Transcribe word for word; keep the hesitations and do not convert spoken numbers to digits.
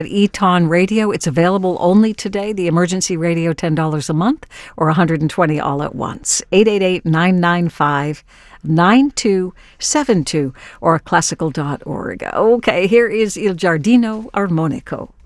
Eton Radio. It's available only today. The emergency radio, ten dollars a month or one hundred twenty dollars all at once. eight eight eight, nine nine five, nine two seven two or classical dot org. Okay, here is Il Giardino Armonico.